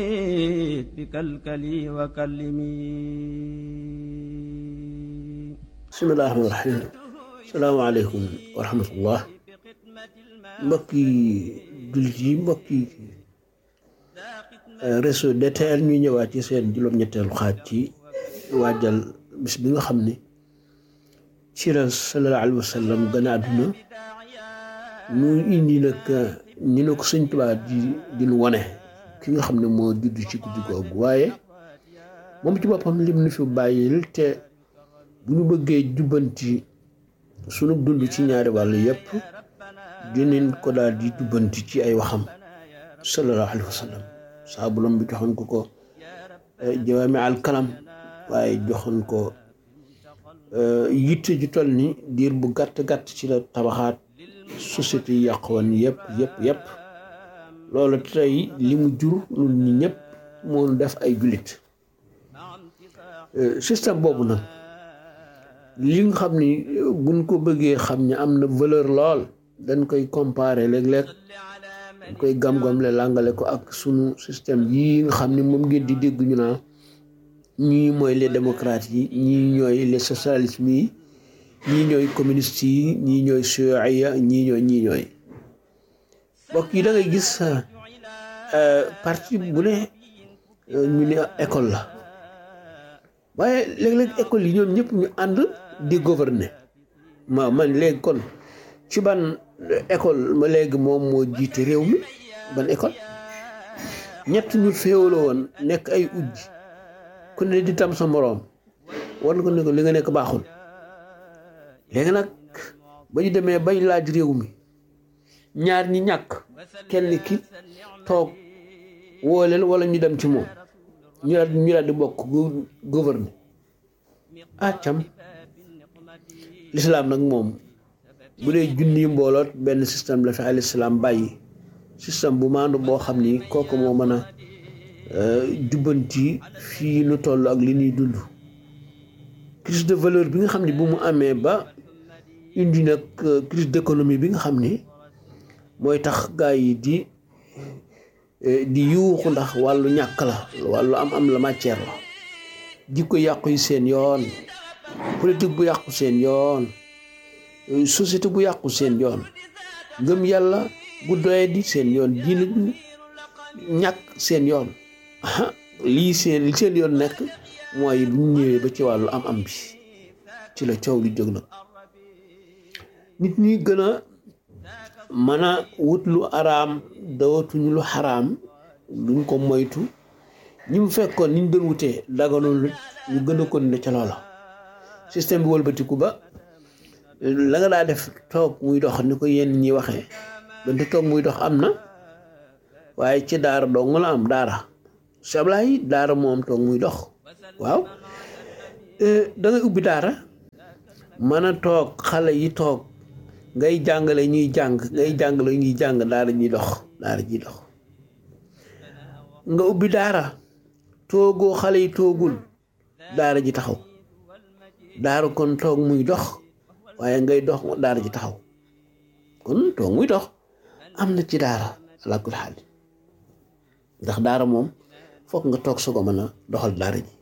بكلكلي وكلمي. بسم الله الرحمن الرحيم. السلام عليكم ورحمة الله. mbokki jullit yi mbokki réseau DTL ñu ñëwaat ci seen juróom-ñetteelu xaaj ci waajal bis bi nga xam ne ci la sallallahu alayhi wa sallam gën a àdduna ñu indi nag ni na ko Sëñ Tuubaa di wone ki nga xam ne moo judd ci guddi googu waaye moom ci boppam lim ni fi bàyyil te bu ñu bëggee jubbanti sunu dund ci ñaari wàll yépp dinañ ko daal di jubbanti ci ay waxam sallallahu alayhi wa sallam saabulom bi joxoon ko jawaami al kalam waaye joxoon ko yitte ju toll ni diir bu gàtt ci la tabaxaat société yi yàq woon yépp loolu tey li mu jur ñun ñi ñëpp moo def ay jullit système boobu nag li nga xam ni buñ ko bëggee xam ni am na valeur lool dañ koy comparer léeg-léeg dañ koy gam-gamle làngale ko ak sunu système yi nga xam ni moom ngeen di dégg ñu naa ñii mooy les démocrates yi ñii ñooy les socialistes yi ñii ñooy communistes yi ñii ñooy chiites ñii ñooy mbokk yi da ngay gis parti bu ne ñu ne école la waaye léeg-léeg école yi ñoom ñëpp ñu ànd di gouverner man léegi kon ci ban école ma léegi moom moo jiite réew mi ban école ñett ñu féewaloo woon nekk ay ujji ku ne di tam sa moroom war na ko ne ko li nga nekk baaxul léegi nag ba ñu demee bay laaj réew mi ñaar ñi ñàkk kenn ki toog woo leen wala ñu dem ci moom ñu daal di bokk gouverner cam l'islam nag moom bu dee junni mbooloot benn système la fi alayhi salaam bàyyi système bu maandu boo xam ni kooku moo mën a jubbanti fii nu toll ak li ñuy dund crise de valeur bi nga xam ni bu mu amee ba indi nag crise d'économie bi nga xam ni mooy tax gaa yi di yuuxu ndax wàllu ñàkk la wàllu am la matière la jikko yàqu yi seen yoon politique bu yàqu seen yoon société bu yàqu seen yoon ngëm yàlla bu doye di seen yoon diine ju ñàkk seen yoon lii seen yoon nekk mooy bu ñu ñëwee ba ci wàllu am bi ci la coow li jóg nag nit ñi gën a mën a wut lu araam dawatuñu lu xaraam duñ ko moytu ñi mu fekkoon ni ñu doon wutee daganul ñu gën a continuer ca loola système bi wëlbatiku ba la nga daa def toog muy dox ni ko yenn ñi waxee donte toog muy dox am na waaye ci daara dong la am daara sablaay daara moom toog muy dox waaw da ngay ubbi daara mën a toog xale yi toog ngay jàngale ñuy jàng daara ñuy dox nga ubbi daara toogoo xale yi toogul daara ji taxaw daara kon toog muy dox waaye ngay dox daara ji taxaw kon toog muy dox am na ci daara ala kulli xaal ndax daara moom foog nga toog soo ko mën a doxal daara ji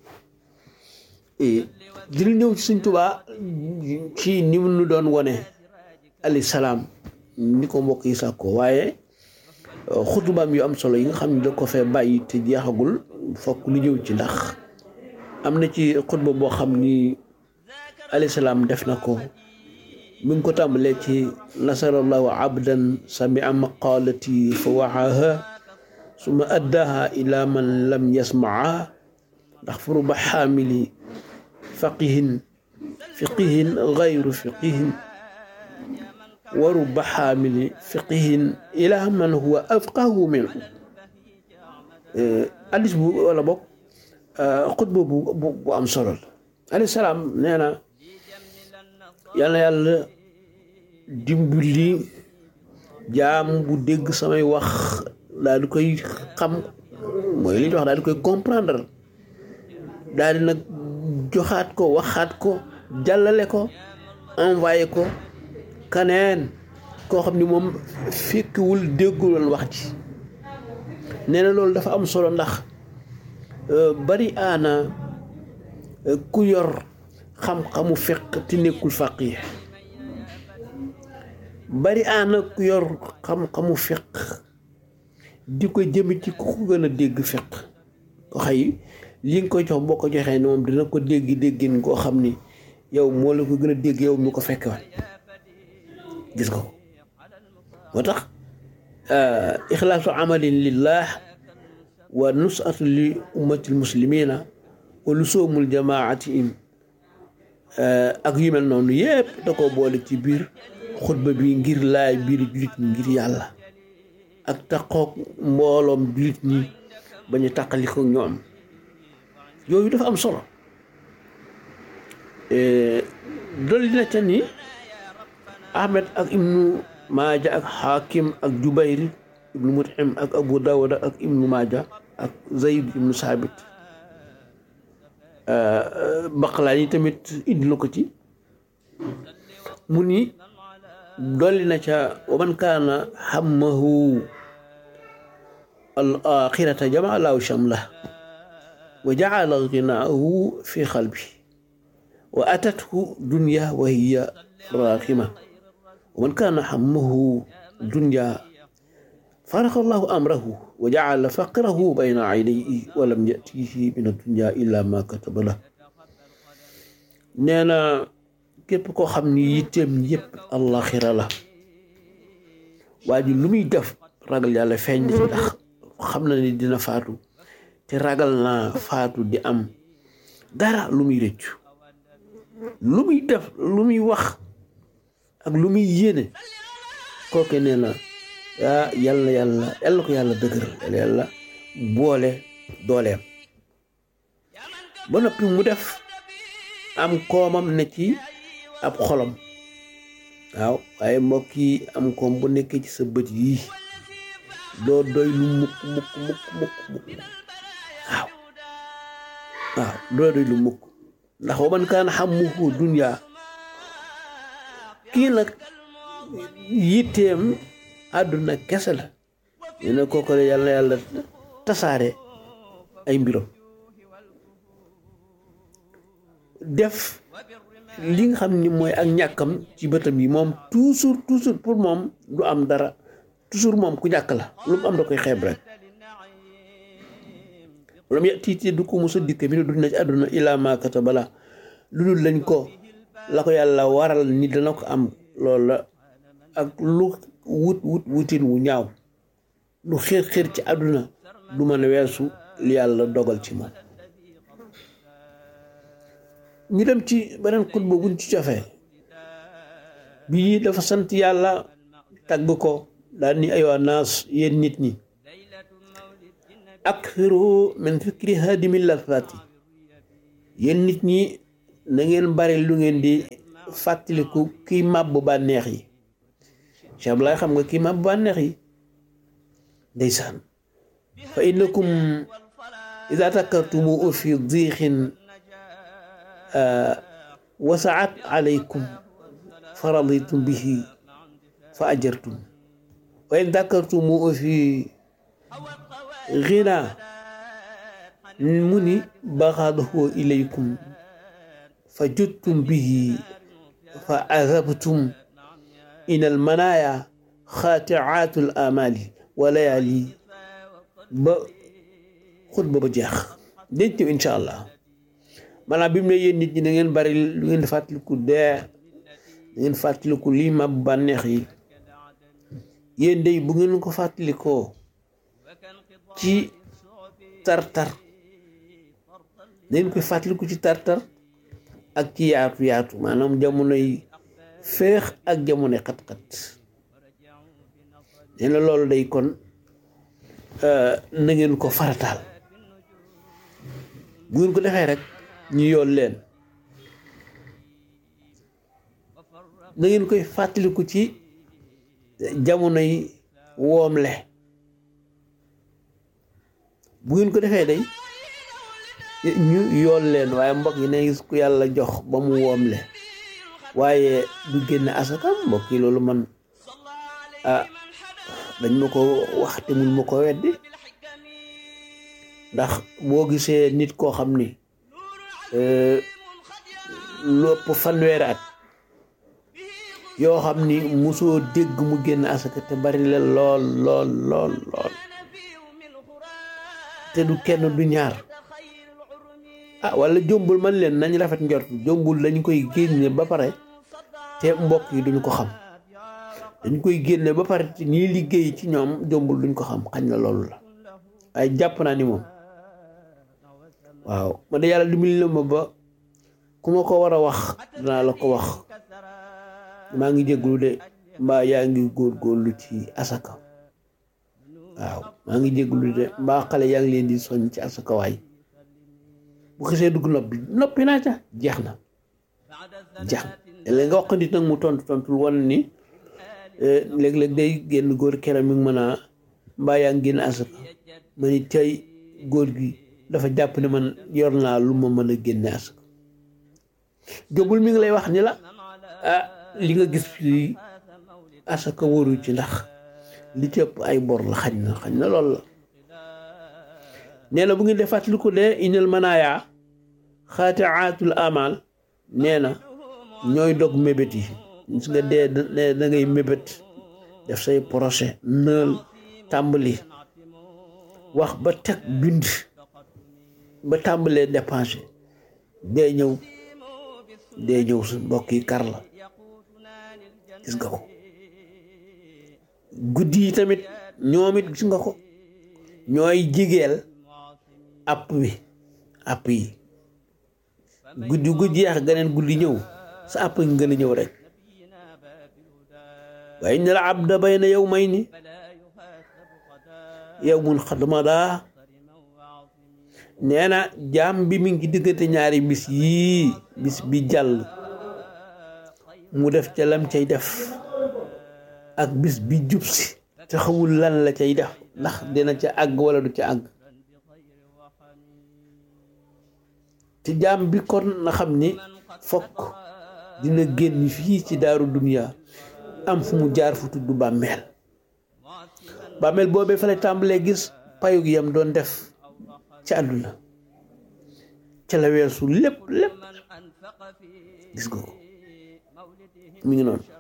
dina ñëw ci Sëñ Tuubaa ci ni mu nu doon wone alayhi salaam ni ko mbokk yi sàkkoo waaye xutubaam yu am solo yi nga xam ne da ko fee bàyyi te jeexagul fokk lu ñëw ci ndax am na ci xutba boo xam ni alayhi salaam def na ko mi ngi ko tàmbalee ci nasarallahu abdan samia maqalati fa waxaaha suma addaaha ila man lam yasmaa ndax furuba xaamili fiqihin gayru fiqihin wa ruba xaamili fiqihin ila man huwa afqahu minhu addis bu wala bokk xutba bu am solo la alayhi salaam nee na yàlla dimbali jaam bu dégg samay wax daal di koy xam mooy li ñu wax daal di koy comprendre daal di nag joxaat ko waxaat ko jàllale ko envoyé ko kaneen koo xam ni moom fekkiwul déggul wax ji nee na loolu dafa am solo ndax bari aana ku yor xam-xamu fiq te nekkul faqih bari aana ku yor xam-xamu fiq di ko jëme ci ku ko gën a dégg fiq ko xëy li nga ko jox boo ko joxee ne moom dina ko dégg déggin koo xam ni yow moo la ko gën a dégg yow mi ko fekke woon gis nga ko moo tax ixlaasu amalin lillah wa nusatu li ummatil muslimina wa lusoomul jamaatihim ak yu mel noonu yépp da ko boole ci biir xutba bi ngir laay biir jullit ñi ngir yàlla ak taqoog mbooloom jullit ñi ba ñu taqaliko ñoom yooyu dafa am solo dolli na ca ni Ahmed ak Ibnu Maaja ak Hakim ak Jubayr ibnu Mut'im ak Abu Dawuda ak Ibnu Maaja ak Zayd ibnu Saabit Baqlaani tamit indi na ko ci mu ni dolli na ca wa man kaana hammahu al axirata jamaa lahu shamlah wa jacala ginaahu fi qalbi wa atathu dunya wa hiya raaqima wa man kaana hammahu dunya faraqa allahu amrahu wa jacala faqrahu bayna aynayhi wa lam yatihi min addunya illa ma kataba lahu nee na képp koo xam ni yitteem yépp àllaxira la waa ji lu muy def ragal yàlla feeñ na ci ndax xam na ni dina faatu te ragal naa faatu di am dara lu muy rëccu lu muy def lu muy wax ak lu muy yéene kooke nee na yàlla ko yàlla dëgëral yàlla boole dooleem ba noppi mu def am koomam ne ci ab xolam waaw waaye mbokk yi am koom bu nekkee ci sa bët yii doo doy lu mukk waaw doo doy lu mukk ndax wa man kaana hammuhu dunya kii nag yitteem àdduna kese la ñu ne kooku la yàlla tasaare ay mbiram def li nga xam ni mooy ak ñàkkam ci bëtam yi moom toujours pour moom du am dara toujours moom ku ñàkk la lu mu am da koy xeeb rek lu mu tiitee du ko mos a dikk mi ne du na ci àdduna ilaa maa kataba lahu lu dul lañ ko la ko yàlla waral ni dana ko am loolu la ak lu wutin wu ñaaw lu xir ci àdduna du mën a weesu li yàlla dogal ci moom ñu dem ci beneen xutba buñ ci cofee bii dafa sant yàlla tagg ko daal ni aywa naas yéen nit ñi akthiru min fikri haadimi lathaati yéen nit ñi na ngeen bari lu ngeen di fàttaliku kii màbb bànneex yi Cheikh Ablaye xam nga kii màbb bànneex yi ndeysaan fa innakum ida takartumu fi diixin wasaat alaykum fa raditum bihi fa ajartum wa in dakartumu fi ghina mu ni baxadahu ilaykum fa juttum bihi fa azabtum in al manaya xaatiaatul amali wa layali ba xutba ba jeex denc ñëw incha allah maanaam bi mu ne yéen nit ñi da ngeen bari lu ngeen fàttaliku dee da ngeen fàttaliku lii mab bànneex yi yéen day bu ngeen ko fàttalikoo ci tartar da ngeen koy fàttaliku ci tartar ak ci yaatu maanaam jamonoy féex ak jamonoy xat-xat nee na loolu day kon na ngeen ko farataal bu ngeen ko defee rek ñu yool leen na ngeen koy fàttaliku ci jamonoy woomle bu ngeen ko defee day ñu yool leen waaye mbokk yi ne gis ku yàlla jox ba mu woomle waaye du génne asakam mbokk yi loolu man dañ ma ko wax te mun ma ko weddi ndax boo gisee nit koo xam ni lu ëpp fanweeri at yoo xam ni mosoo dégg mu génn asaka te bari la lool lool lool lool te du kenn du ñaar wala jombul man leen nañ rafet njort jombul dañ koy génne ba pare te mbokk yi duñu ko xam dañ koy génne ba pare te ñii liggéey ci ñoom jombul duñ ko xam xañ na loolu la ay jàpp naa ni moom waaw ma da yàlla dimbali la ma ba ku ma ko war a wax danaa la ko wax maa ngi jégglu de mbaa yaa ngi góorgóorlu ci asaka waaw maa ngi jégglu de mbaa xale yaa ngi leen di soñ ci asaka waay bu xisee dugg noppi naa ca jeex na léegi nga wax nit nag mu tontul wan ni léeg-léeg day génn góor keram mi ngi mën a mbaa yaa ngi génn asaka ma ni tey góor gi dafa jàpp ne man yor naa lu ma mën a génne asaka jóbul mi ngi lay wax ni la li nga gis fii asaka wóoru ci ndax li ci ëpp ay bor la xañ na lool la nee na bu ngi def fàttali ko de inal manaaya xaatiaatul amal nee na ñooy dog mébét yi gis nga dee da ngay mébét def say projet nël tàmbali wax ba teg bind ba tàmbalee dépensé dee ñëw su mbokk yi kar la gis nga ko guddi yi tamit ñoom it gis nga ko ñooy jigeel app yi guddi gu jeex ganeen guddi ñëw sa app nga gën a ñëw rek waaye inna al abda bayna yawmayni yawmun qad madaa nee na jaam bi mi ngi diggante ñaari bis yii bis bi jàll mu def ca lam cay def ak bis bi jub si te xamul lan la cay def ndax dina ca àgg wala du ca àgg te jaam bi kon na xam ni fokk dina génn fii ci daaru duniya am fu mu jaar fu tudd bàmmeel boobee fa lay tàmbalee gis payug yam doon def ci àdduna ca la weesu lépp gis nga ko mi ngi noonu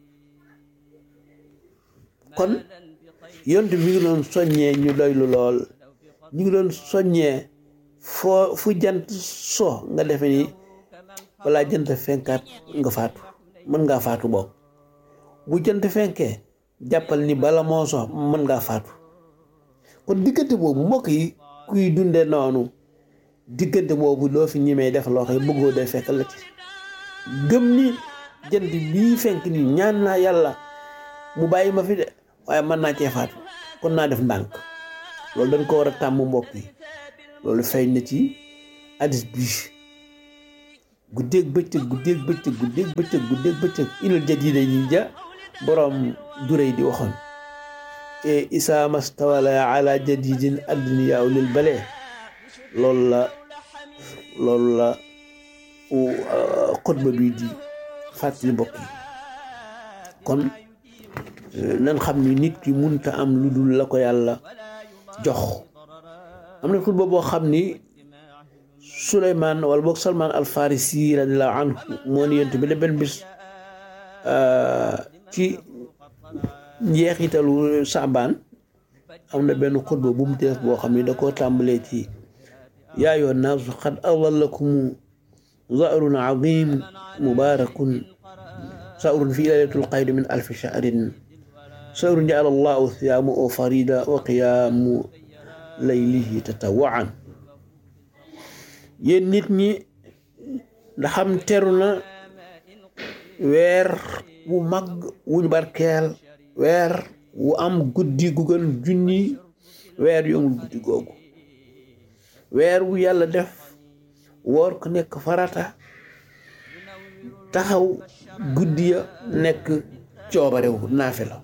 kon yonte mi ngi doon soññee ñu doylu lool ñu ngi doon soññee fu jant so nga defe ni balaa jant fenkaat nga faatu mën ngaa faatu boobu bu jant fenkee jàppal ni bala moo so mën ngaa faatu kon diggante boobu mbokk yi kuy dunde noonu diggante boobu doo fi ñimee def loo xam bëggoo day fekk la ci gëm ni jant bii fenk ni ñaan naa yàlla mu bàyyi ma fi de waaye mën naa cee faatu kon naa def ndànk loolu dañ ko war a tàmm mbokk yi loolu feeñ na ci hadis bi guddeeg bëccëg inal jadida yi ja boroom duréy di waxoon isa mastawala ala jadidin adduniyaaw lil bale loolu la xutba bi di fàttali mbokk yi kon nan xam ni nit ki munta am lu dul la ko yàlla jox am na xutba boo xam ni Suleymaan wala boog Salmaan al Farisi radiyallahu anhu moo ni yonent bi de benn bis ci njeexitalu Saabaan am na benn xutba bu mu def boo xam ni da koo tàmbalee ci yaa ayyuhan naasu qad adallakum zahrun azim mubarakun sahrun fi laylatul qaydi min alfi shahrin sahrun ja'ala allahu siyaamuhu farida wa qiyaamu laylihi tatawwu'an yéen nit ñi ndaxam teru na weer wu mag wuñ barkeel weer wu am guddi gu gën junni weer yu amul guddi googu weer wu yàlla def woor ko nekk farata taxaw guddi ya nekk coobarewu naafila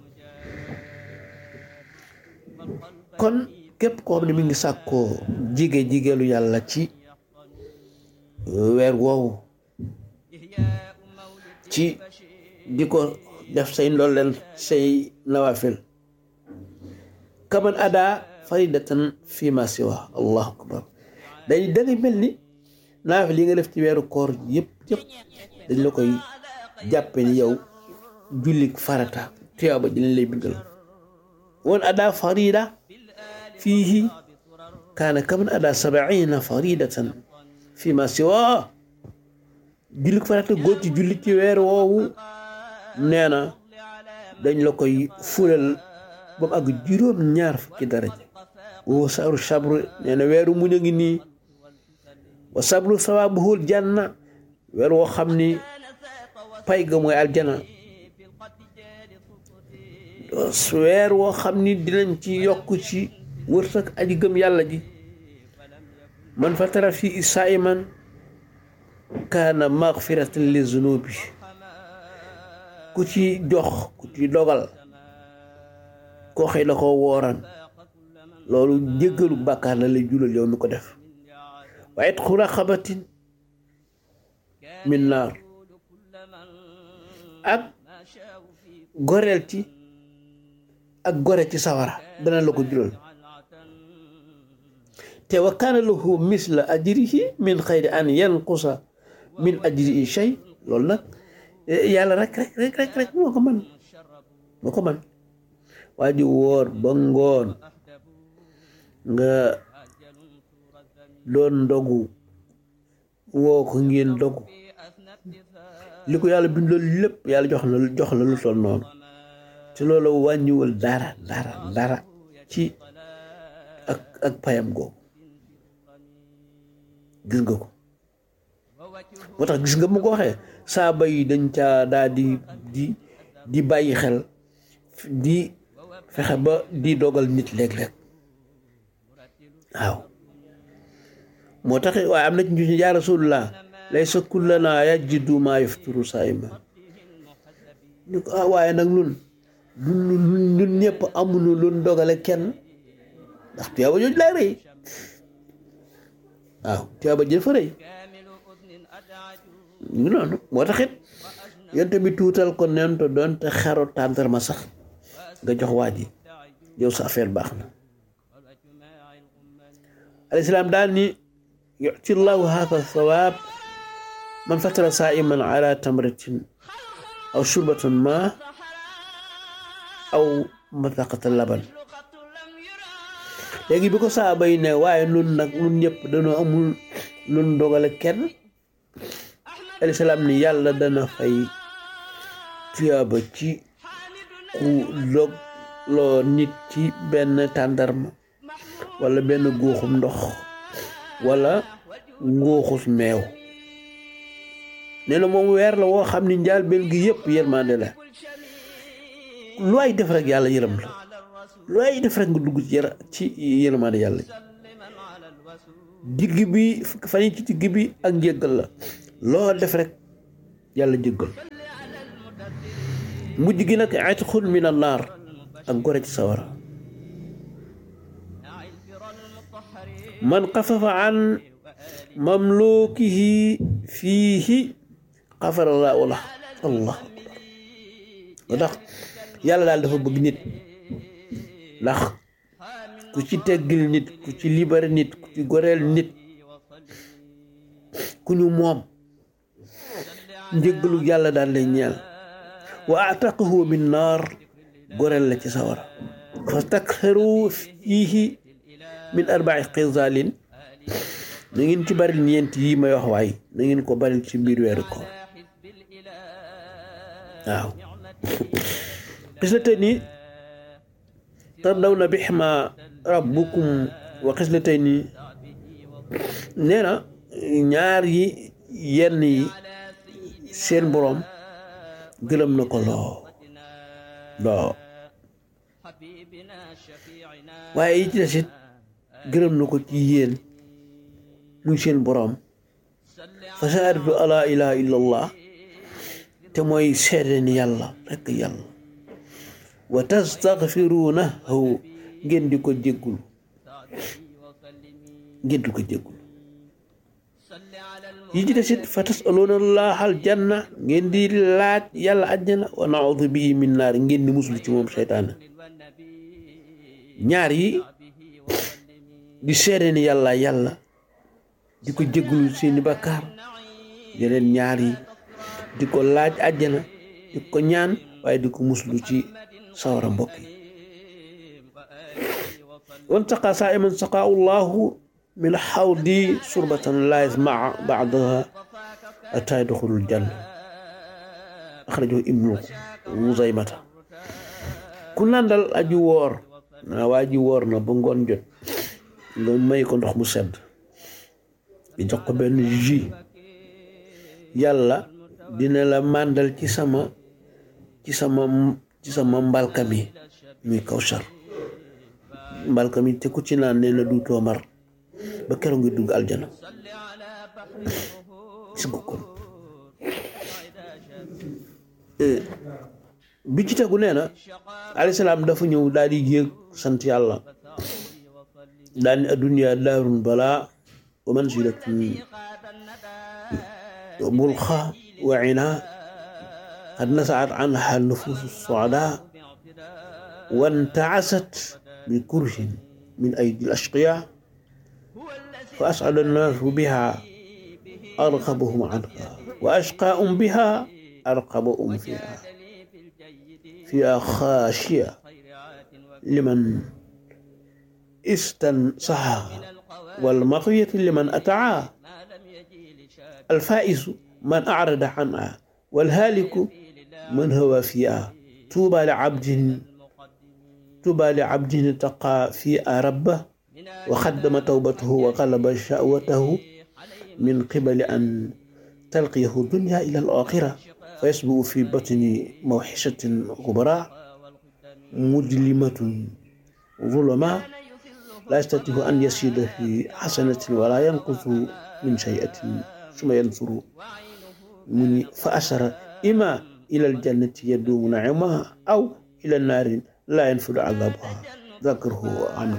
kon képp koo xam ne mi ngi sàkkoo jigéelu yàlla ci weer woowu ci di ko def say ndolleen say nawafil kaman ada faridatan fi ma siwa. allahu akbar. dangay mel ni naafila li nga def ci weeru koor yëpp dañ la koy jàppe ni yow jullik farata tuyaaba ji lañ lay bindal. woon ada farida fiihi kaana kaman ada 70 faridatan fi ma siwa. jullik farata góor ci julli ci weer woowu nee na dañ la koy fulal ba mu àgg juróom-ñaar fukki daraja. wa saaru sabru nee na weeru muñ a ngi nii. wa sabru sawaabuhul janna weer woo xam ni pay ga mooy aljana. weer woo xam ni dinañ ci yokk ci wërsëg aji gëm yàlla ji. man fatara fii saa'iman kaana maghfiratan li zunubi. ku ci jox ku ci dogal koo xëy la ko wooran loolu jéggalu bàkkaar la lay julal yow mi ko def. wa itqu raqabatin min naar ak goreel ci ak gore ci sawara dana la ko julal. te wa kaana lahu misla ajrihi min xayri an yanqusa min ajrihi shay. loolu nag yàlla rek moo ko man waa ji woor ba ngoon nga doon ndogu woo ko ngeen dogu li ko yàlla bind loolu lépp yàlla jox la lu toll noonu te loolu wàññiwul dara ci ak payam googu. gis nga ko moo tax gis nga mu ko waxee saaba yi dañ caa daa di bàyyi xel di fexe ba di dogal nit léeg-léeg waaw. moo tax waaye am na ci ñu yaa rasulullah laysa kullana yajidu ma yafturu saa'ima. ni ko waaye nag ñun ñëpp amuñu lu dogale kenn ndax tuyaaba jooju laa rëy. waaw tuyaaba ji dafa rëy ñu noonu. moo tax it yonte bi tuutal ko nento doon te xero tàndarma sax nga jox waa ji yow sa affaire baax na. alayhi salaam daal ni yu'ti llahu haadha thawaab man fatara saa'iman ala tamratin aw shurbatan ma aw mataqata laban. léegi bi ko saaba yi ne waaye nun ñëpp dañoo amul lu dogale kenn. alayhi salaam ni yàlla dana fay tuyaaba ci ku dog loo nit ci benn tàndarma wala benn góoxum ndox wala ngóoxus meew. nee na moom weer la woo xam ni njaal benn gi yëpp yërmande la. lu ay def rek yàlla yërëm la. lu ay def rek nga dugg ci yërmande yàlla. digg bi fan yi ci digg bi ak njéggal la. loo def rek yàlla jéggal. mujj gi nag itqun min an-naar ak gore ci sawara. man xafafa an mamlukihi fiihi xafara llaahu lahu. allah akbar. ndax yàlla daal dafa bëgg nit. ndax ku ci teggil nit, ku ci libéré nit, ku ci goreel nit, ku ñu moom njëggalu yàlla daal lay ñeel. wa ataqahu min naar goreel la ci sawara. fastakhiru fiihi min arba'i xisaalin. na ngeen ci bari ñeent yi may wax waay na ngeen ko bari ci biir weeru koor. waaw xislatayni tardawna bihima rabbukum wa xislatayni nee na ñaar yi yenn yi seen boroom gërëm na ko loo waaye yi ci desit gërëm na ko ci yéen muy seen boroom. fa shahadatu ala ilaha illa allah te mooy seede ni yàlla rekk yàlla. wa tastaghfirunahu ngeen di ko jéggul yi ci desit fa tasaluna allaha aljanna ngeen di laaj yàlla àjjana. wa naudu bihi min naar ngeen di muslu ci moom seytaane. ñaar yi di seede ni yàlla yàlla di ko jéggulu seeni bakkaar yeneen ñaar yi di ko laaj àjjana di ko ñaan waaye di ko muslu ci sawara mbokk yi wan saqa saa'iman saqaahu llahu min xawdi surbatan laa yasmaa ba'daha hattaa yadxulul janna axrajahu ibnu Xuzaymata ku nandal aji woor naa waa ji woor na ba ngoon jot nga may ko ndox mu sedd di jox ko benn jus yàlla dina la màndal ci sama mbalka mi muy Kawsar mbalka mi te ku ci naan nee na duutoo mar ba keroog ngi dugg aljana gis nga kon bi ci tegu nee na alayhi salaam dafa ñëw daal di yéeg sant yàlla daal ni adduniya daarun balaa wa manzilatun mulqa wa ina qad nasaat anha nufuusu suadaa wantaasat bi kurhin min aydi al-ashqiyaa fa as'ada an-naasu biha arqabahum anha wa ashqaahum biha arqabahum fiha xaashiya liman istansaha wal maqwiyatu liman ataa alfaisu man arada anha wal haliku man hawa fiha tuuba li abdin taqa fiha rabbah wa xaddama tawbatahu wa qalaba shahwatahu min qibali an talqiyahu dunya ila al-axira fa yasbu fi batni mawxishatin gubra mudlimatun zulama la yastatihu an yasida fi xasanatin wala yanqusu min shay'atin suma yansuru muni fa ashara ima ila aljannati yadumu naimaha aw ila naarin la yanfudu azabuha zakarhu an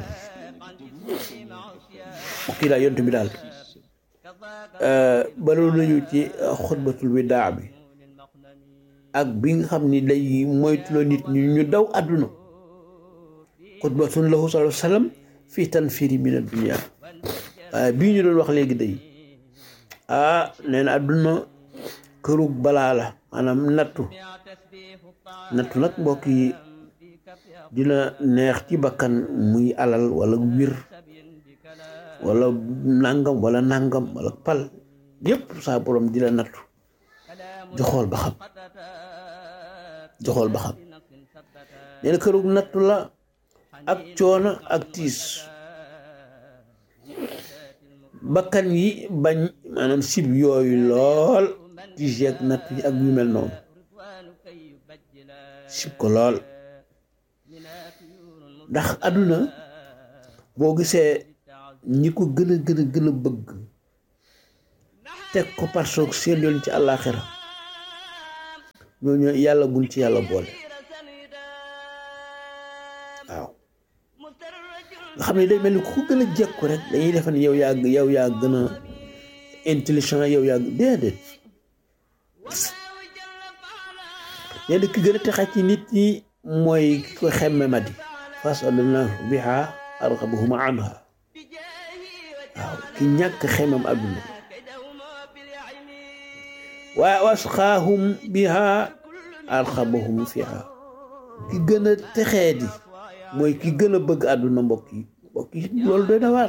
kii laa yontu bi daal baloolu nañu ci xutbatul widaa bi ak bi nga xam ni day moytuloo nit ñi ñu daw àdduna xutbatun lahu sallallahu alayhi wa sallam fii tanfiri min ad-dunya bii ñu doon wax léegi day nee na àdduna kërug balaa la maanaam nattu nag mbokk yi dina neex ci bakkan muy alal wala wir wala nangam wala pal yépp saa borom di la nattu joxool ba xam nee na kërug nattu la ak coono ak tiis bakkan yi bañ maanaam sib yooyu lool tiis yeeg natt yi ak yu mel noonu sib ko lool ndax àdduna boo gisee ñi ko gën a bëgg teg ko parsoog seen yoon ci àllaaxira ñooñu yàlla buñ ci yàlla boole waaw nga xam ne day mel ni ku gën a jekku rek dañuy defe ne yow yaa gën a intelligent yow yaa déedéet léegi ki gën a texe ci nit ñi mooy ki ko xemme madi fasalnaahu biha arqabahum anha waaw ki ñàkk xemam àdduna wa asqaahum biha arqabahum fiha ki gën a texee di mooy ki gën a bëgg àdduna mbokk yi loolu doy na waar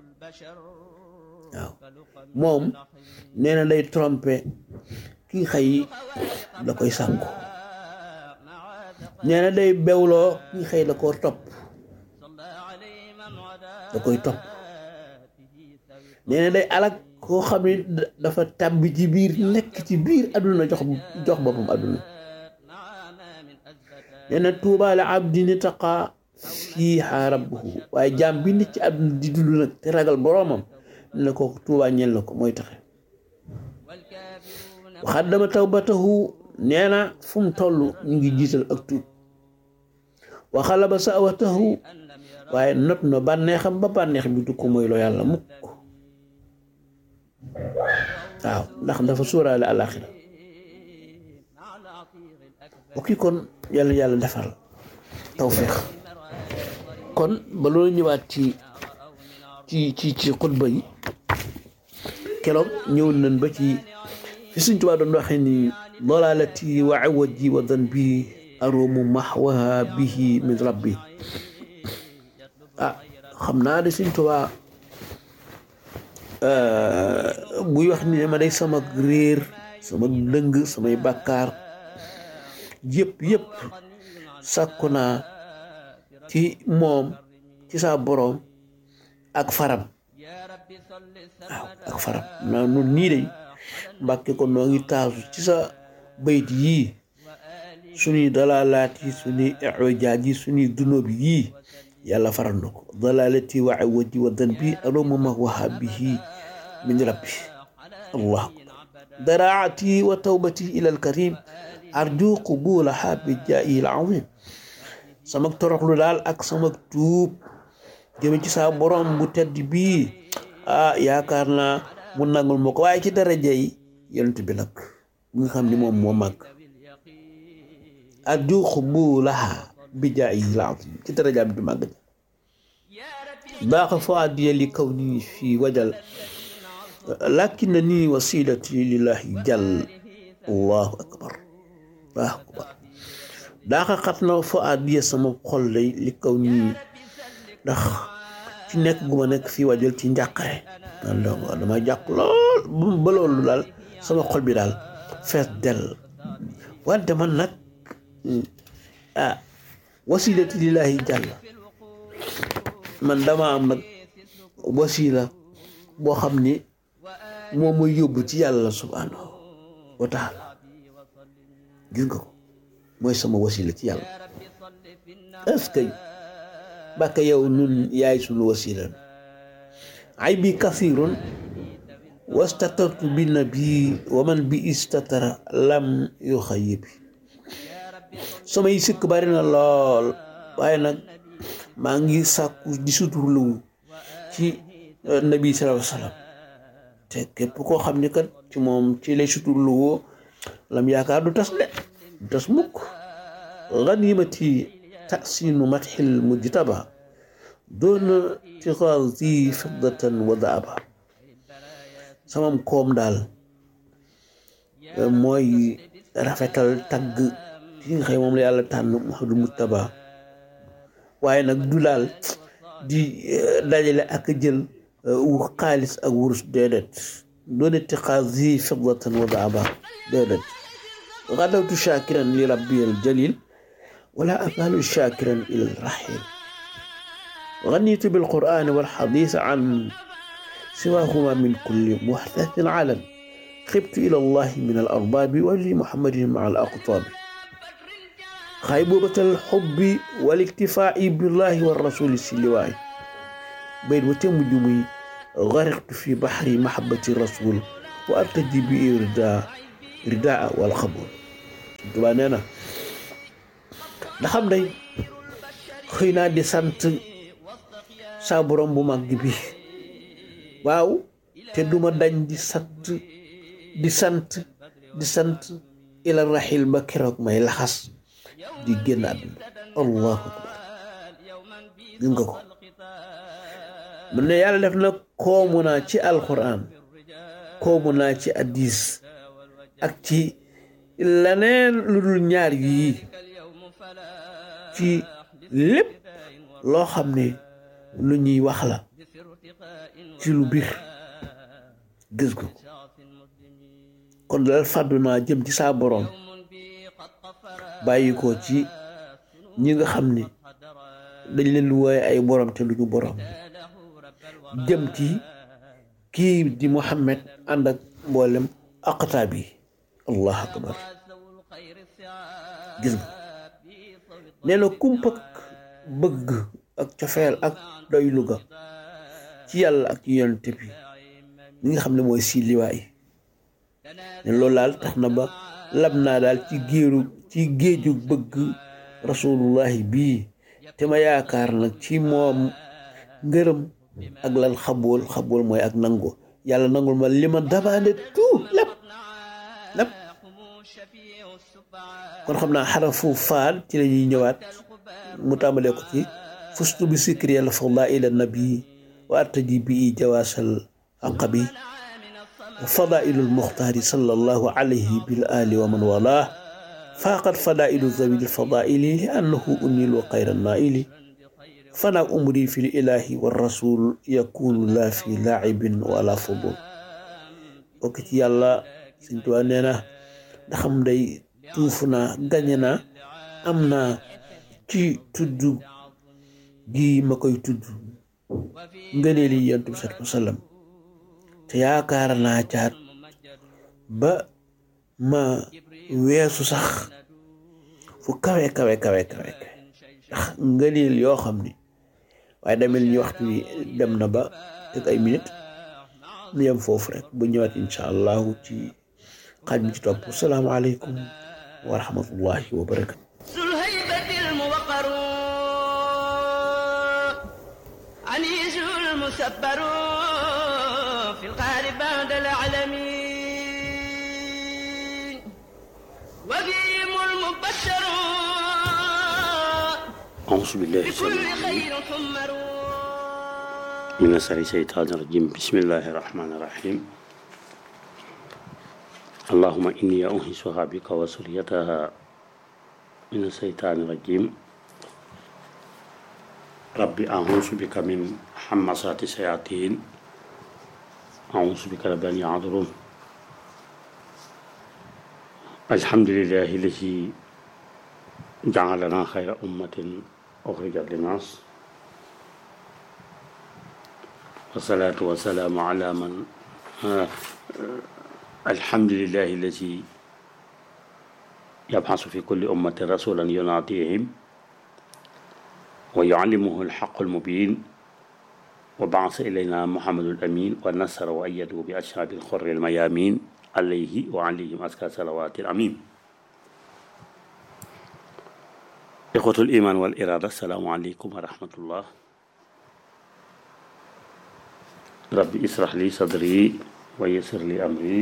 waaw moom nee na day tromper ki xëy da koy sànku nee na day bewloo ki xëy da koo topp da koy topp nee na day alak koo xam ne dafa tàbbi ci biir nekk ci biir àdduna jox boppam àdduna nee na tuuba li abdin taqa fiiha rabbuhu waaye jaam bi nit ci àdduna di dund nag te ragal boroomam ne ko tuuba ñeel na ko mooy taxe waxaddama tawbatahu nee na fu mu toll ñu ngi jiital ak tuub waxalaba sawatahu waaye not na bànneexam ba bànneex bi du ko mooy loo yàlla mukk waaw ndax dafa sóoraale àlaxira okki kon yàlla defal tawfiq kon ba loolu ñëwaat ci ci xutba yi keroog ñëw nañ ba ci fi Sëñ Tuubaa doon waxee ni dalalati wa awaji wa danbi arumu mahwaha bihi min rabbi xam naa de Sëñ Tuubaa buy wax ni ma day sama réer sama dëng samay bàkkaar yëpp sàkku naa ci moom ci saa boroom ak faram ak faram naa nun nii de Mbàkke kon noo ngi taasu ci sa bayt yii suñuy dalalaat yi suñuy ijaaj yi suñuy dunóob yii yàlla faral na ko dalalati wa awaji wa danbi aroma mahwaha bihi min rabbi allah daraati wa tawbati ila alkarim arju qubulaha bi jaayi alazim sama toroxlu daal ak sama tuub jëme ci saa borom bu tedd bii yaakaar naa mu nangul ma ko waaye ci daraja yi yonent bi nag bu nga xam ni moom moo màgg arju qubulaha bi jaayi alazim ci daraja bi du màgg baax fuadiya li kawni fi wajal lakinnani wasilati lillahi jal allahu akbar daaxa xat na fuadiya sama xol lay li kaw nii ndax ci nekk gu ma nekk fii wajal ci njàqare dama jàq lool ba loolu daal sama xol bi daal fees del wante man nag wasilati lillahi jal man dama am nag wasila boo xam ni moom mooy yóbbu ci yàlla subhanahu wa taala gis nga ko mooy sama wasila ci yàlla est-ce que bàkka yow nun yaay sunu wasila ay bi kathirun wastatartu bi nabi wa man bi istatara lam yuxayibi samay sikk bari na lool waaye nag maa ngi sàkku di suturlu ci nabi sallallahu alayhi wa sallam te képp koo xam ni kat ci moom ci lay suturlu woo lam yaakaar du tas de du tas mukk ganimati tasinu matxil mujtaba doona tixaasi fiddatan wa daaba samam koom daal mooy rafetal tagg ci nga xëy moom la yàlla tànn Muhammadu Mujtaba waaye nag du daal di dajale ak jël xaalis ak wurus déedéet doone tiqaasi fiddatan wa daaba déedéet gadawtu shakiran li rabbi al jalil wala azalu shakiran ila al rahil غنيت بالقرآن والحديث عن سواهما من كل محدث علن خبت إلى الله من الأرباب ولمحمد مع الأقطاب خيبوبة الحب والاكتفاء بالله والرسول السلواي بين وتم جمي غرقت في بحر محبة الرسول وأرتدي به رداء والخبول تبانينا نحن داي خينا دي سانت sa borom bu mag bi waaw te duma dañ di sant ila rahil ba keroog may laxas di génn àdduna allahu akbar gis nga ko mu ne yàlla def na koomu naa ci alquran koomu naa ci hadis ak ci leneen lu dul ñaar yii ci lépp loo xam ne lu ñuy wax la ci lu biir gis ko kon dal fàddu naa jëm ci saa boroom bàyyi ko ci ñi nga xam ni dañ leen wooye ay boroom te lu ñu boroom jëm ci kii di Muhammad ànd ak mboolem aqtaab yi allahu akbar gis nga nee na kumpak bëgg ak cofeel ak doylu ga ci yàlla ak yonent bi li nga xam ne mooy si liwaay ne loolu daal tax na ba lab naa daal ci géeju bëgg rasulullahi bii te ma yaakaar nag ci moom ngërëm ak lan xabool mooy ak nangu yàlla nangul ma li ma dabaande tout lépp kon xam naa xarafu faal ci la ñuy ñëwaat mu tàmbalee ko ci fustu bi sikri yàlla fawla ila nabi وأرتجي به جواس العقب فضائل المختار صلى الله عليه بالآل ومن والاه فاقت فضائل ذوي الفضائل لأنه أنيل خير النائل فانا أمري في الإله والرسول يكون لا في لاعب ولا فضول وكت يالا سنتوا نينا دخم داي توفنا غانينا امنا ci tuddu gi makoy tuddu ngeeneli yantu sallallahu alayhi wasallam te yaakaar naa caat ba ma weesu sax fu kawe ndax ngeenel yoo xam ni waaye demel ñu waxtu wi dem na ba tek ay minute ñu yem foofu rek bu ñëwaat insha Allah ci xaj mi ci topp assalamu alaykum wa rahmatullahi wa barakatuh المسبر في القهر بعد العالمين وفيهم المبشر أعوذ بالله بكل خير حمر من الشيطان الرجيم بسم الله الرحمن الرحيم اللهم إني أنهشها بك وسريتها من الشيطان الرجيم ربي أعوذ بك من حمصات الشياطين أعوذ بك رب أن يحضرون الحمد لله الذي جعلنا خير أمة أخرجت للناس والصلاة والسلام على من الحمد لله الذي يبعث في كل أمة رسولا يناديهم ويعلمه الحق المبين وبعث إلينا محمد الأمين ونصر وأيده بأشهاب الخر الميامين عليه وعليهم أزكى صلوات الأمين إخوة الإيمان والإرادة السلام عليكم ورحمة الله ربي اسرح لي صدري ويسر لي أمري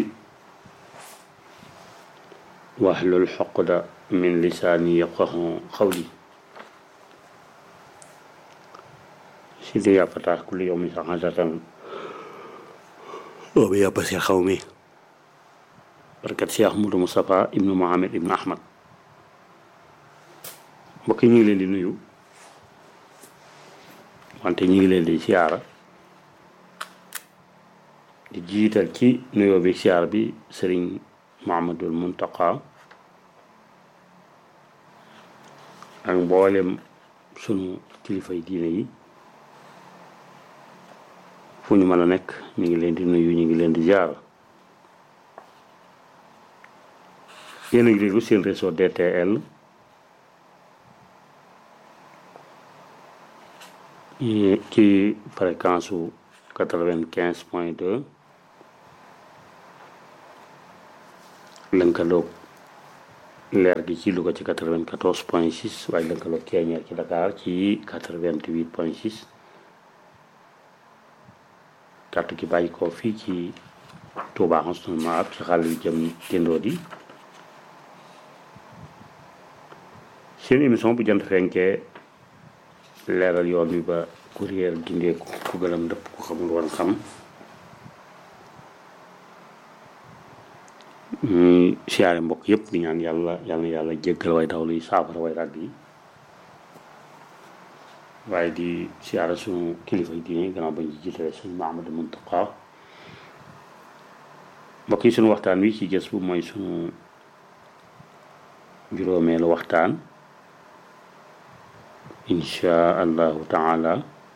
واحلل عقدة من لساني يفقه قولي سيدي يا فتاة كل يوم سعادة وبيا بصير خومي بركة شيخ محمود مصطفى ابن محمد ابن أحمد mbokk yi ñu ngi leen di nuyu wante ñu ngi leen di siyaara di jiital ci nuyoo bi siyaar bi sëriñ Muhammadul Muntaqa ak mboolem sunu kilifay diine yi fu ñu mën a nekk ñu ngi leen di nuyu ñu ngi leen di jaar yéen a ngi déglu seen réseau DTL ci fréquence su 95.2 lënkaloog leer gi ci Louga ci 94.6 waaye lënkaloog Keñeer ci Dakar ci 88.6 kàttu gi bàyyi ko fii ci Touba Husnul Maab ci xàll yu jëm Tindodi seen émission bu jant fenkee leeral yoon wi ba kuréel gindeeku ku gëlam ndëpp ku xamul woon xam ñuy siyaare mbokk yëpp di ñaan yàlla jéggal way dawlu yi saafara way ràgg yi waaye di siyaare suñu kilifa yi diine gannaaw bañ ci jiitale suñu Mahamadou Muntaqa mbokk yi suñu waxtaan wi ci gës bu mooy suñu juróomeelu waxtaan insha allahu taala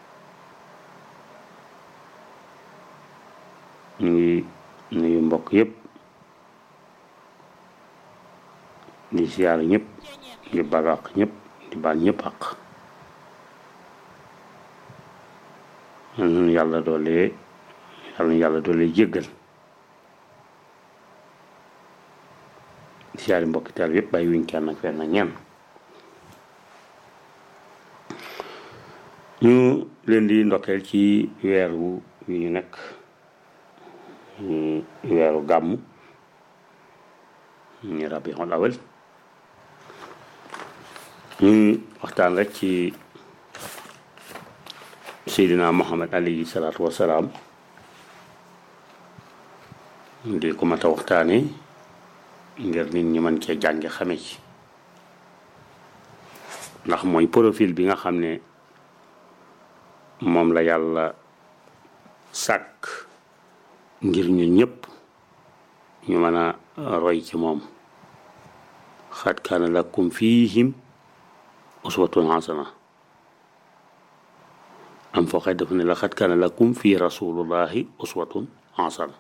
ñu ngi nuyu mbokk yëpp di siyaare ñëpp di baal àq ñëpp di baal ñëpp àq yal na yàlla doole jéggal di siyaare mbokki taal yëpp bàyyi wuñ kenn ak fenn ak ñenn ñu leen di ndokkeel ci weeru wi ñu nekk weeru gàmmu ñu Rabiul Awwal ñu waxtaan rek ci Seydina Muhammad alayhi salaatu wasalaam di ko mat a waxtaane ngir nit ñi mën cee jànge xame ci ndax mooy profil bi nga xam ne moom la yàlla sàkk ngir ñun ñëpp ñu mën a roy ci moom xad kaana lakum fiihim uswatun hasana am foo xëy dafa ne la xad kaana lakum fi rasulullahi uswatun hasana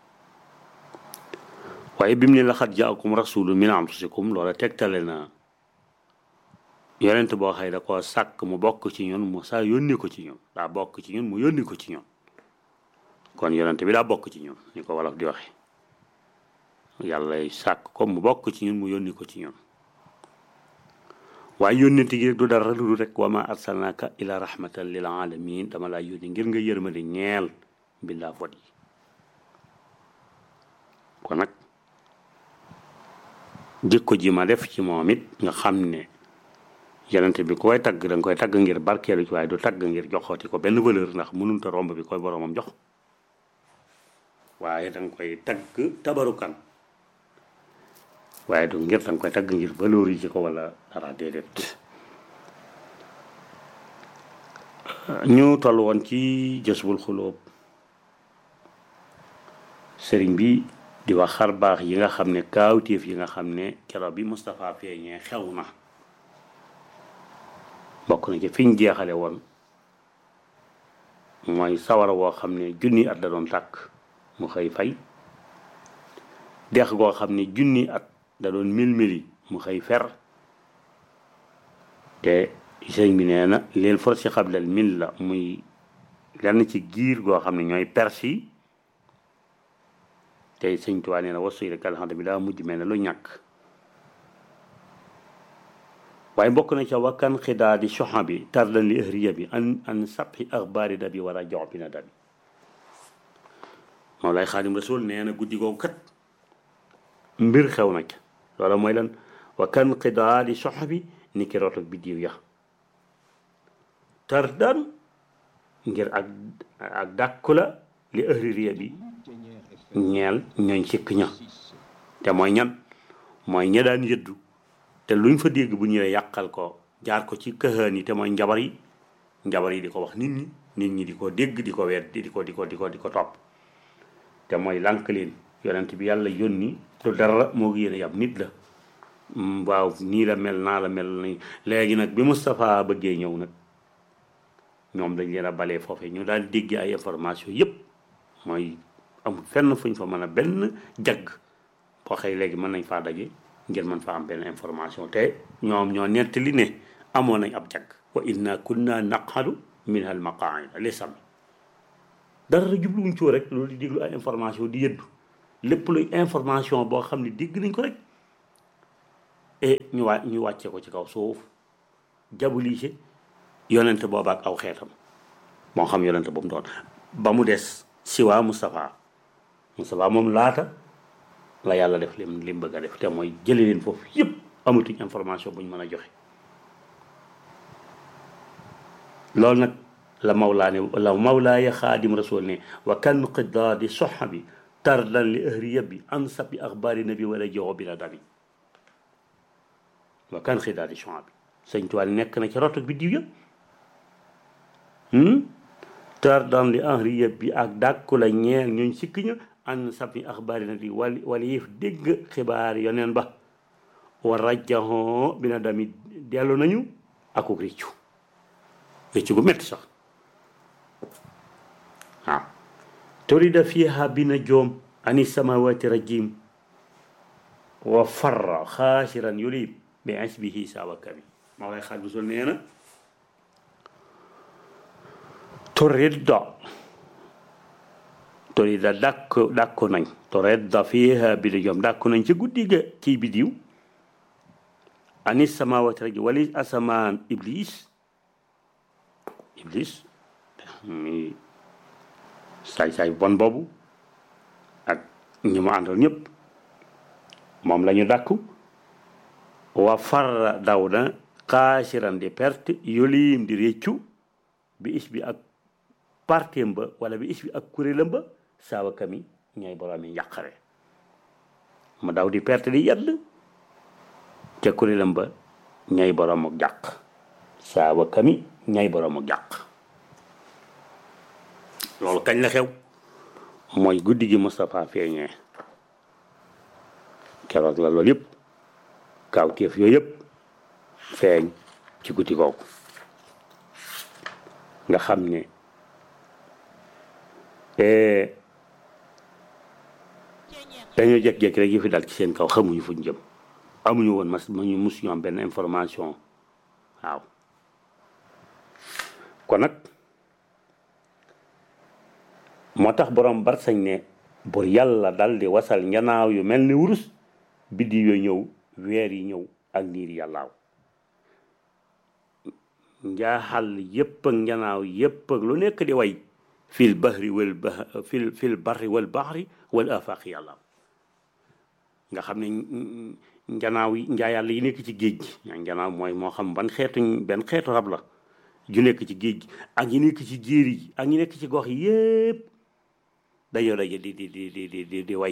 waaye bi mu ne la xad jaakum rasulun min anfusikum loola tegtale na yonent boo xëy da koo sàkk mu bokk ci ñun mu saa yónni ko ci ñun daa bokk ci ñun mu yónni ko ci ñun kon yonent bi daa bokk ci ñun ni ko wolof di waxe yàlla sàkk ko mu bokk ci ñun mu yónni ko ci ñun waaye yónnent gi rek du dara lu rek wa ma arsalnaka ila rahmatan lil alamin dama laa yónni ngir nga yërmande ñeel mbindaa fot yi kon nag jikko ji ma def ci moom it nga xam ne yonent bi koy tagg danga koy tagg ngir barkeelu ci waaye du tagg ngir joxooti ko benn valeur ndax mënul ta romb bi koy boromam jox waaye danga koy tagg tabarukan waaye du ngir danga koy tagg ngir valeur yi ci ko wala dara déedéet ñu toll woon ci Jazbul Xuloob sëriñ bi di wax xar baax yi nga xam ne kaawteef yi nga xam ne keroog bi Moustapha feeñee xew na bokk na ci fiñ jeexale woon mooy sawara woo xam ne junni at da doon tàkk mu xëy fay dex goo xam ne junni at da doon mil-mili mu xëy fer te sëñ bi nee na leel for si xablal mil la muy lenn ci giir goo xam ne ñooy perse yi te sëñ Tuubaa nee na wasu yi rek alxamdu bi daa mujj mel ne lu ñàkk waaye bokk na ca wakkan xidaa di soxna bi tardan li ëhriya bi an sappi axbaari da bi war a jox bi na da bi moom lay Xaadim Rasul nee na guddi googu kat mbir xew na ca loola mooy lan wakkan xidaa di soxna bi ni ki root ak biddiw ya tardan ngir ak dàkku la li ëhriya bi ñeel ñooñ sikk ña te mooy ñan mooy ña daan yëddu te luñ fa dégg bu ñëwee yàqal ko jaar ko ci këhaan yi te mooy njabar yi di ko wax nit ñi di ko dégg di ko wet di ko topp te mooy lànk leen yonent bi yàlla yónni du dara moo ngi yéen a yab nit la waaw nii la mel naa la mel ni léegi nag bi Moustapha bëggee ñëw nag ñoom dañ leen a balee foofe ñu daal dégg ay information yépp mooy amul fenn fuñ fa mën a benn jagg boo xëy léegi mën nañ faa daje ngir mën fa am benn information te ñoom ñoo nettali ne amoon nañ ab jagg wa inna kunna naqadu minha al maqaida li sami dara jubluwuñ ci rek loolu di déglu ay information di yëddu lépp luy information boo xam ne dégg nañ ko rek et ñu wàcce ko ci kaw suuf jabulise yonente booba ak aw xeetam moo xam yonente boobu doon ba mu des siwaa Moustapha moom laata la yàlla def lim bëgg a def te mooy jële leen foofu yëpp amatuñ information bu ñu mën a joxe loolu nag la mawlaaya Xaadim Rasul ne wa kan qidaadi soxa bi tardan li ëhriya bi an sabi axbaari nabi wala joxo bi la dabi wa kan qidaadi soxa bi sëñ Tuubaa nekk na ci rotu bi diw ya tardan li ëhriya bi ak dàkku la ñeel ñooñ sikki ña an sabi axbaari nabi wala yëf dégg xibaar yoneen ba wa rajjaxoo bi na dami dellu nañu akuk réccu gu metti sax waaw turida fiha bina joom ani samawati rajim wa farra xaasiran yulib bi asbihi sawakami maa lay xaaj bu sol nee na turida dàkku nañ turida fiha bina joom dàkku nañ ci guddi ga ci bidiw ani samawati rajim wali asamaan iblis mi saay-saay bon boobu ak ñi mu àndal ñëpp moom la ñu dàkku wa farra daw na xaasiran di perte yolim di réccu bi is bi ak partem ba wala bi is bi ak kuréelam ba saawa kami ñooy borom yi njàqare mu daw di perte di yedd ca kuréelam ba ñooy borom ak jàq saawa kami ñooy borom ak jàq loolu kañ la xew mooy guddi gi Moustapha feeñee keroog la loolu yëpp kaawteef yooyu yëpp feeñ ci guddi googu nga xam ne dañoo jékki-jékki rek yi fi dal ci seen kaw xamuñu fuñ jëm amuñu woon muñu musuñu am benn information waaw kon nag moo tax borom bar sañ ne bur yàlla dal di wasal njanaaw yu mel ni wurus biddi yoo ñëw weer yi ñëw ak niir yàllaaw njaaxal yépp ak njanaaw yépp ak lu nekk di way fil bahri wal fil barri wal bahri wal afaqi yàllaaw nga xam ne njanaaw yi njaa yàlla yi nekk ci géej gi njanaaw mooy moo xam benn xeetu rab la ju nekk ci géej gi ak yi nekk ci jéeri yi ak ñi nekk ci gox yi yépp dañoo daje di way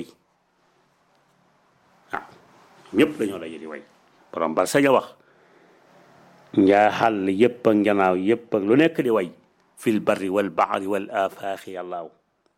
waaw ñëpp dañoo daje di way borom ba sañ a wax njaa xàll yépp ak njanaaw yépp ak lu nekk di way fil barri wal bahri wal afaaxi yàllaaw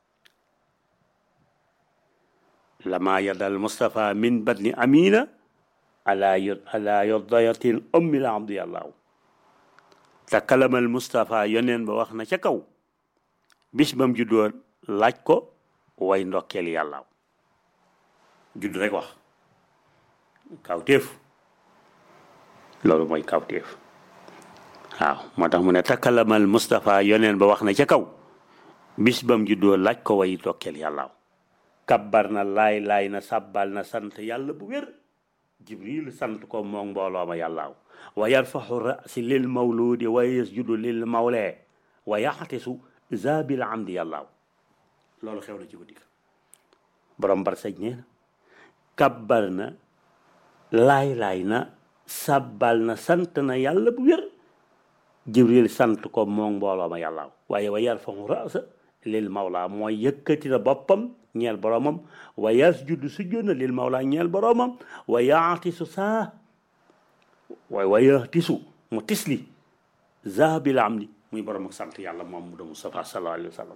lama yadal Mustafa min batni amina ala yodayatin ummil abdi yàllaaw te kalamal Mustafa yoneen ba wax na ca kaw bis bam juddoo laaj ko way ndokkeel yàllaaw judd rek wax kawteef loolu mooy kawteef waaw moo tax mu ne takalamal Mustafa yoneen ba wax na ca kaw bis bam juddoo laaj ko way ndokkeel yàllaaw kabbar na laay na sabbal na sant yàlla bu wér jibril sant ko moom mbooloo ma yàllaaw wa yarfaxu rasi lil mawludi wa yasjudu lil mawlee wa yaxtisu zabil amdi yàllaaw loolu xew na ci guddi borom bar sañ nee na kabbar na laay na sabbal na sant na yàlla bu wér jibril sant ko moom mbooloo ma yàllaaw waaye wa yarfaxu rasa lil mawla mooy yëkkati na boppam ñeel boromam wa yasjudu sujjóot na lil mawla ñeel boromam wa yaatisu saa wa yaatisu mu tisli zabil amdi muy borom ak sant yàlla moom mu da Mustafa sallallahu alayhi wa sallam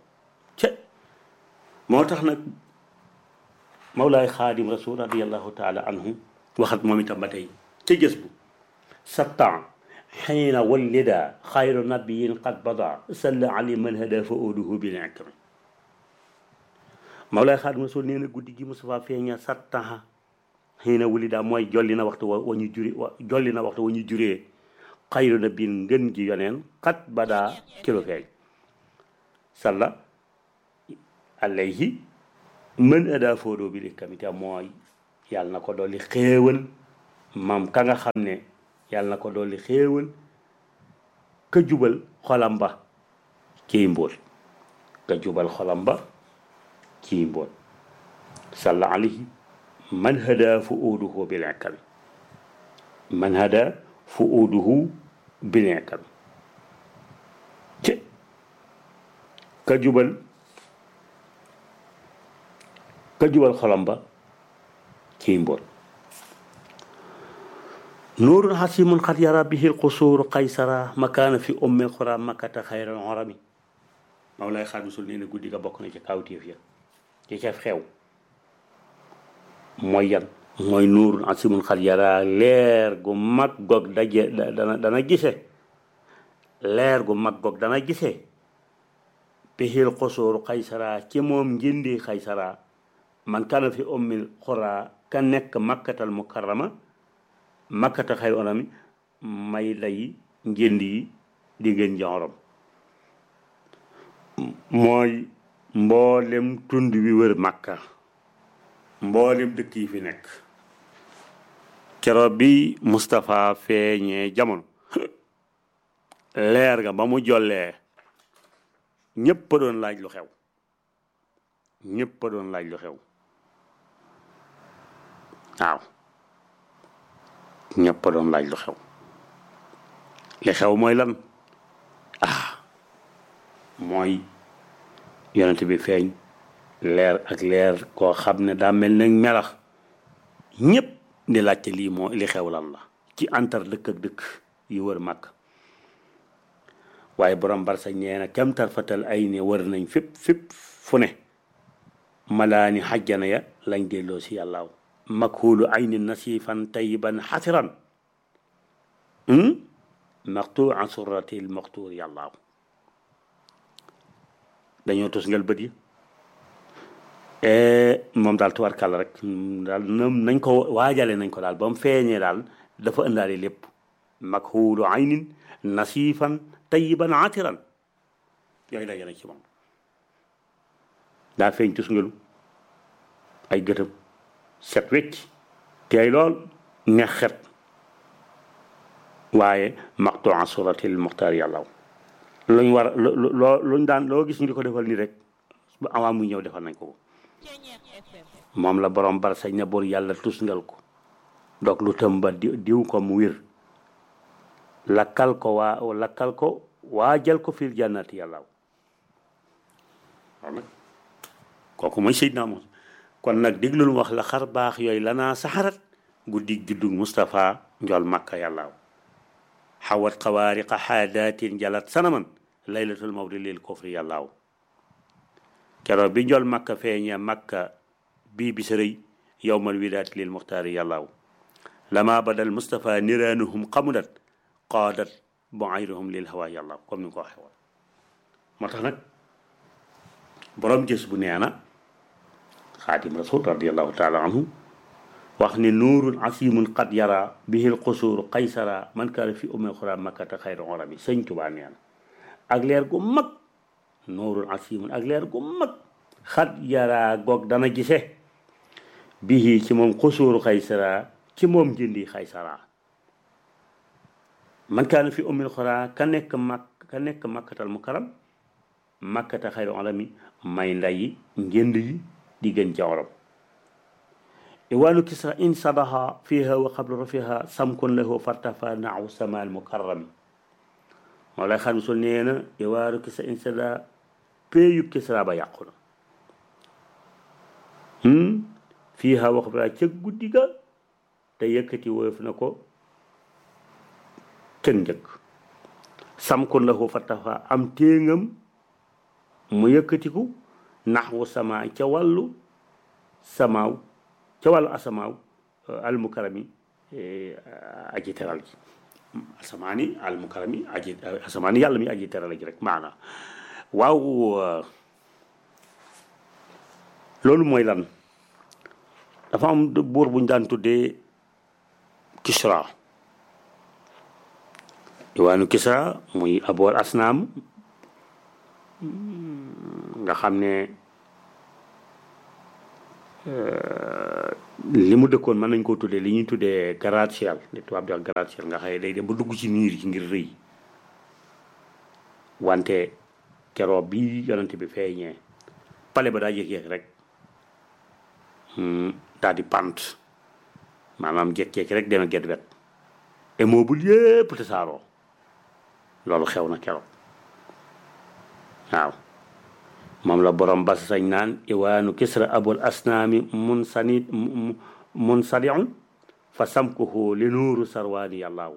moo tax nag mawlaay xaadim rasul radiallahu taala anhu waxat moom itam ba tey ca gës bu sattan حين ولد خير نبي قد بدا صلى عليه من هدى فؤوده بالعكر مولاي خادم رسول نينا غودي جي مصطفى فيña sattaha حين ولد mooy jollina waxtu wa ñu juri jollina waxtu wa ñu juree xayru nabi ngën gi yoneen qad bada kilo feeñ salla alayhi man ada foodo bi li kamita mooy yàlla na ko dolli xéewal maam ka nga xam ne yàlla na ko dolli xéewal ka jubal xolam ba ciy mbóot ka jubal xolam ba ciy mbóot salla alayhi man hada fuuduhu bil ikam man hada fuuduhu bil ikam ci ka jubal xolam ba ciy mbóot نور حسيم قد يرى به القصور قيصرا مكان في أم القرى مكة خير العرب مولاي خادم رسول nee na guddi ga bokk na ci kawteef ya ci ca xew mooy yan mooy nuur xasimun xad yara leer gu mag goog daje dana gise leer gu mag goog dana gise bihil qusur qaysara ci moom njindi qaysara man kana fi ummil qura ka nekk makkatal mukarrama makkata xayru anami may lay njënd yi di ngeen joxorom mooy mboolem tund wi wër makka mboolem dëkk yi fi nekk keroog bi Moustapha feeñee jamono leer ga ba mu jollee ñëpp a doon laaj lu xew ñëpp a doon laaj lu xew waaw ñëpp a doon laaj lu xew li xew mooy lan mooy yonent bi feeñ leer ak leer koo xam ne daa mel ne melax ñépp di laajte lii moo li xew lan la ci antar dëkk ak dëkk yu wër màkk waaye borom barsa ñee na kem tarfatal ay ne wër nañ fépp fu ne malaani xajjana ya lañ delloo si yàllaaw makhuulu ayni nasifan tayiban xasiran maqtu an surratil maqtuur yàllaaw dañoo tusngal bët yi moom daal tubarkàlla rek daal nañ ko waajale nañ ko daal ba mu feeñee daal dafa ëndaale lépp makhuulu aynin nasifan tayiban xasiran yooyu daje na ci moom daa feeñ tusngalu ay gëtëm set wecc teey lool neex xet waaye maqtu an suratil muxtaar yàllaw luñ war luñ daan loo gis ñu di ko defal nii rek ba avant muy ñëw defal nañ ko moom la borom bar sañ na boor yàlla tusngal ko donc lu tëmba diw ko mu wér lakkal ko waajal ko fil jannati yàllaw waaw nag kooku mooy Seydina Muhammad kon nag déglul wax la xar baax yooyu lanaa saxarat guddi juddug Moustapha njol makka yàllaaw xawat xawaariqa xaadaatin jalat sanaman laylatul mawdi lil kufri yàllaaw keroog bi njol makka feeña makka bii bi sa rëy yowmal wilaat lil muxtaari yàllaaw lama badal Moustapha niraanuhum xamudat qaadat buayruhum lil hawa yàllaaw comme ni nga ko waxee woon moo tax nag borom gës bu nee na xaadim rasul radiallahu taala anhu wax ne nuurun asimun qad yara bihil qusuur qaysara man kaana fi umil xura makkata xayru orami sëñ Tuubaa nee na ak leer gu mag nuurun asimun ak leer gu mag xad yara goog dana gise bihi ci moom qusuuru qaysara ci moom njëndi qaysara man kaana fi umil xura ka nekk makkatal mukarram makkata xayru orami may ndayi njënd yi di gën ca orom iwaanu kisra in sadaha fiha wa qablu rafiha samkun lahu fartafa naaw samal mukarrami moo lay xam su nee na iwaanu kisra in sada péeyub kisra ba yàqu na fiha wa qablu ca guddi ga te yëkkati woyof na ko cën njëkk samkun lahu fartafa am téengam mu yëkkatiku naxwu sama ca wàllu samaaw ca wàllu asamaaw almukarami aji teral ji asamaani almukarami aji asamaani yàlla mi aji teral ji rek maana waaw loolu mooy lan dafa am buur buñ daan tuddee Kisra diwaanu Kisra muy abool asnaam nga xam ne li mu dëkkoon mën nañ koo tuddee li ñuy tuddee gratte-ciel li tubaab di wax gratte-ciel nga xëye day dem ba dugg ci niir yi ngir rëy wante keroog bi yonent bi feeñee pale ba daa jékki-jékki rek daal di pant maanaam jékki-jékki rek dema get wet immeuble yépp te saaroo loolu xew na keroog waaw moom la borom bas sañ naan iwaanu kisra abul asnaami munsadiun fa samkuhu li nuuru sarwaani yàllaaw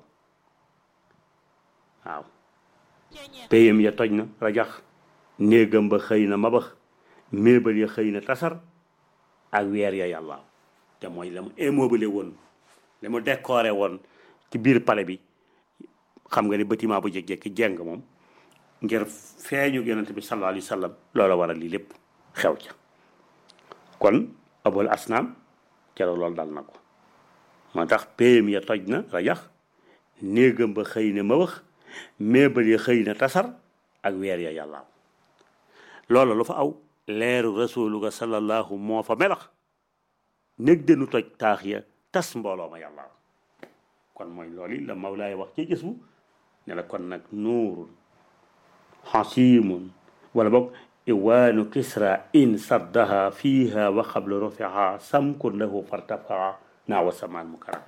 waaw péyam ya toj na rajax néegam ba xëy na mabax méebal ya xëy na tasar ak weer ya yàllaaw te mooy la mu immeuble woon la mu décoré woon ci biir palais bi xam nga ne bâtiment bu jékki-jékki jeng moom ngir feeñu yonent bi sallallahu alayhi wa sallam loola waral lii lépp xew ca kon abul asnaam keroog loolu dal na ko moo tax péyam ya toj na rajax néegam ba xëy na ma wax méebal ya xëy na tasar ak weer ya yàllaaw loola lu fa aw leeru rasulu ga sallallahu moo fa melax néeg denu toj taax ya tas mbooloo ma yàllaaw kon mooy loolu la Mawlaay wax ci gis bu ne la kon nag nuurun xasimun wala boog iwaanu kisra in saddaha fiha wa qablu rufiha samkun lahu fartafa naawa samaan mukaram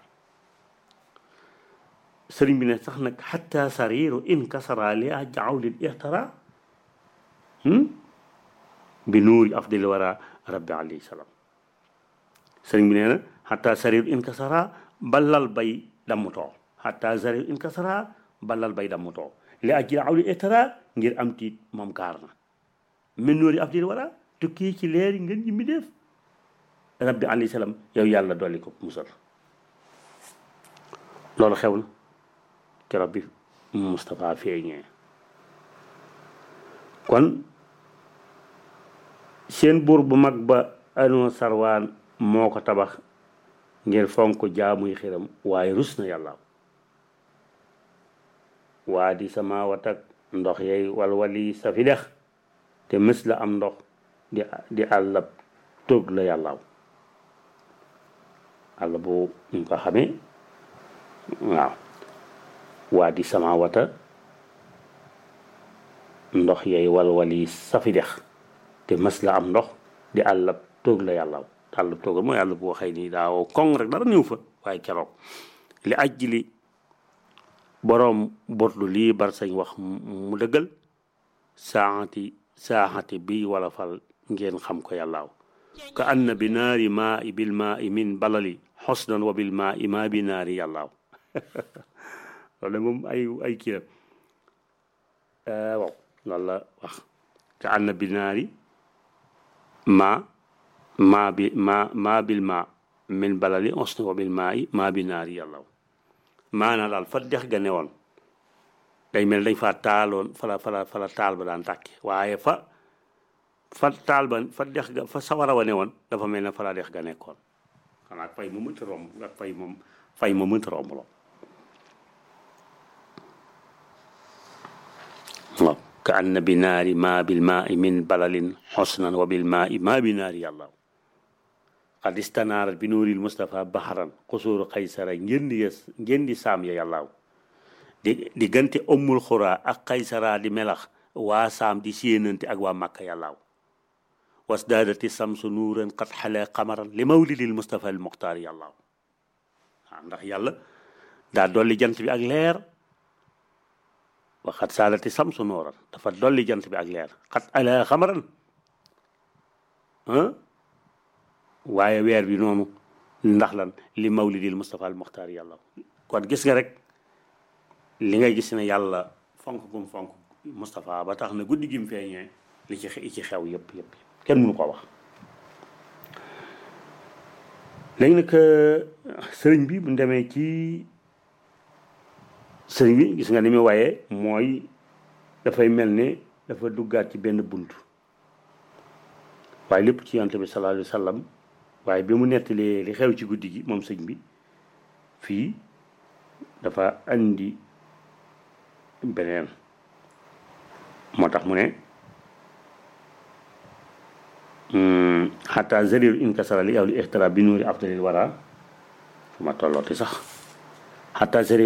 sëriñ bi ne sax nag xatta sariru in kasara li ajaaw lil ixtara bi nuuri afdali wara rabbi alayhi salaam sëriñ bi nee na xataa sarir inkasara balal bay dammutoo xataa sarir inkasara balal bay dammutoo li ajjil awli etara ngir am tiit moom gaar na min nuuri afdali wara tukki ci leeri ngeen ji mi def rabbi alayhi salaam yow yàlla dolli ko musal loolu xew na keroog bi Moustapha feeñee kon seen buur bu mag ba ano sarwaan moo ko tabax ngir fonk jaamuy xiram waaye rus na yàlla waa di sama watak ndox yey walwali sa fi dex te mës la am ndox di àllab tóog la yàllaaw àll bu ñu ko xamee waaw waa di sama wata ndox yey walwali sa fi dex te mës la am ndox di àllab tóog la yàllaaw àllab tóogal mooy àll boo xëy ni daawoo koŋ rek dara ñëw fa waaye keroog li ajji li boroom bordu lii bar sañ wax mu dëggal saaxati bi wala fal ngeen xam ko yàllaaw ka anna bi naari maa i bil maa i min balali xosnan wa bil maa i maa bi naari yàllaaw loolu de moom ay kii la waaw loolu la wax ka anna bi naari maa bil maa min balali xosnan wa bil maa i maa bi naari yàllaaw maanaam daal fa dex ga newoon day mel dañ fa taaloon fala taal ba daan tàkke waaye fa taal ba fa dex ga fa sawara wa newoon dafa mel ne fa la dex ga nekkoon xanaa fay ma mënta romb ak fay ma mënta romb la waaw ka anna bi naari ma bil maa i min balalin xosnan wa bil maa i ma bi naari yàlla qad istanaarat bi nuuril Mustafa baharan xusuuru Qaysara ngeen di saam ya yàllaaw di gante Ummul Xuraa ak Qaysara di melax waa saam di séenante ak waa Makka yàllaaw wasdaadati samsu nuuran qad xalee qamaran li mawlidil Mustafa al Muxtaar yàllaaw waaw ndax yàlla daa dolli jant bi ak leer waxat saadati samsu nuuran dafa dolli jant bi ak leer qad xalee qamaran waaye weer bi noonu ndax lan li mawlidil Mustafa al Muxtaar yàlla kon gis nga rek li ngay gis ne yàlla fonk gum fonk Mustafa ba tax na guddi gi mu feeñee li ci xew yëpp kenn mënu ko wax. léegi nag sëriñ bi bu demee ci sëriñ bi gis nga ni mu waaye mooy dafay mel ne dafa duggaat ci benn bunt waaye lépp ci yonent bi sallallahu alayhi wa sallam waaye bi mu nettalee li xew ci guddi gi moom sëñ bi fii dafa andi beneen moo tax mu ne xataa zarir inkasara li aw li ixtira bi nuuri afdalil wara fu ma tollooti sax xataa zarir